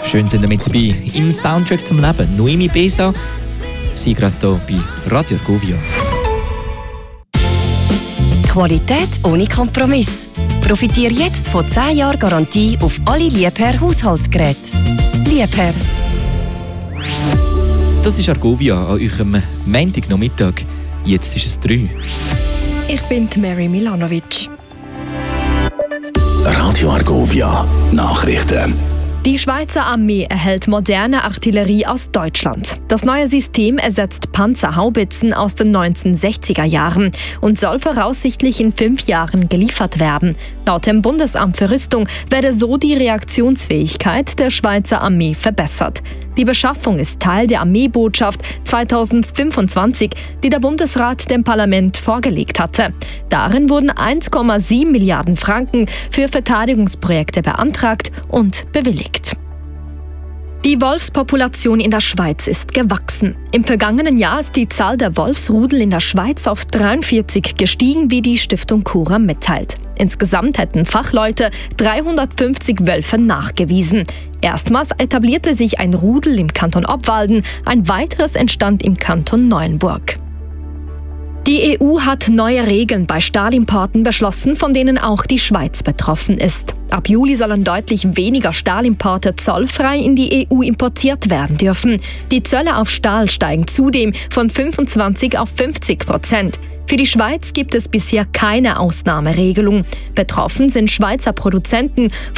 Schön sind ihr mit dabei im Soundtrack zum Leben. Noemi Besa, sie gerade hier bei Radio Argovia. Qualität ohne Kompromiss. Profitiere jetzt von 10 Jahren Garantie auf alle Liebherr Haushaltsgeräte. Liebherr. Das ist Argovia an eurem Montagnachmittag. Jetzt ist es 3. Ich bin Mary Milanovic. Radio Argovia Nachrichten. Die Schweizer Armee erhält moderne Artillerie aus Deutschland. Das neue System ersetzt Panzerhaubitzen aus den 1960er Jahren und soll voraussichtlich in 5 Jahren geliefert werden. Laut dem Bundesamt für Rüstung werde so die Reaktionsfähigkeit der Schweizer Armee verbessert. Die Beschaffung ist Teil der Armeebotschaft 2025, die der Bundesrat dem Parlament vorgelegt hatte. Darin wurden 1,7 Milliarden Franken für Verteidigungsprojekte beantragt und bewilligt. Die Wolfspopulation in der Schweiz ist gewachsen. Im vergangenen Jahr ist die Zahl der Wolfsrudel in der Schweiz auf 43 gestiegen, wie die Stiftung Cura mitteilt. Insgesamt hätten Fachleute 350 Wölfe nachgewiesen. Erstmals etablierte sich ein Rudel im Kanton Obwalden, ein weiteres entstand im Kanton Neuenburg. Die EU hat neue Regeln bei Stahlimporten beschlossen, von denen auch die Schweiz betroffen ist. Ab Juli sollen deutlich weniger Stahlimporte zollfrei in die EU importiert werden dürfen. Die Zölle auf Stahl steigen zudem von 25% auf 50%. Für die Schweiz gibt es bisher keine Ausnahmeregelung. Betroffen sind Schweizer Produzenten